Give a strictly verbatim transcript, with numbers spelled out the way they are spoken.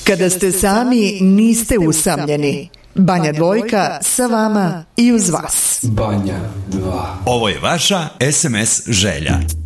Kada ste sami, niste usamljeni. Banja dvojka sa vama i uz vas. Banja dva. Ovo je vaša es em es želja.